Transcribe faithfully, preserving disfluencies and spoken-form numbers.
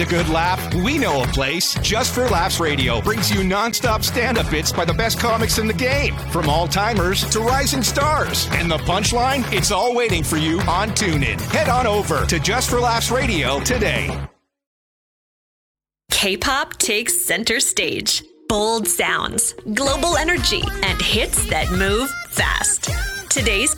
a good laugh? We know a place. Just for Laughs Radio brings you non-stop stand-up bits by the best comics in the game, from all-timers to rising stars. And the punchline? It's all waiting for you on TuneIn. Head on over to Just for Laughs Radio today. K-pop takes center stage. Bold sounds, global energy, and hits that move fast. Today's